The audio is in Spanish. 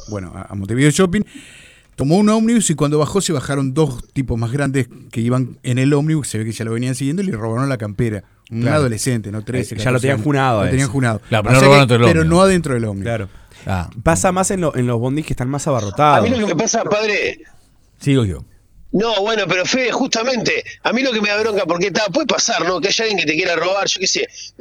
bueno, a Montevideo Shopping. Tomó un ómnibus y cuando bajó se bajaron dos tipos más grandes que iban en el ómnibus, se ve que ya lo venían siguiendo y le robaron la campera. Un adolescente, ¿no? 13, ya lo tenían junado. Lo tenían junado. Claro, pero, no robaron dentro del pero ómnibus. no adentro del ómnibus. Claro. Pasa más en los bondis que están más abarrotados. A mí lo que me pasa, padre... Sigo yo. No, bueno, pero Fede, justamente, a mí lo que me da bronca, porque puede pasar, ¿no? Que haya alguien que te quiera robar, yo qué sé.